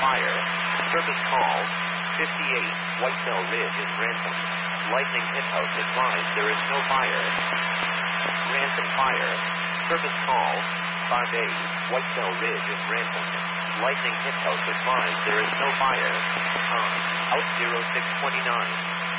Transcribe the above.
fire. Service call 58, Whitetail Ridge in Ransom. Lightning Hip House advised there is no fire. Ransom fire. Service call 58, Whitetail Ridge in Ransom. Lightning Hip House advised there is no fire. Out 0629.